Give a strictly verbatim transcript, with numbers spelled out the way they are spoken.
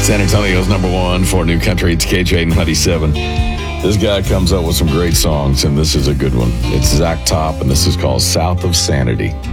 San Antonio's number one for New Country. It's K J ninety-seven. This guy comes up with some great songs, and this is a good one. It's Zach Top, and this is called South of Sanity.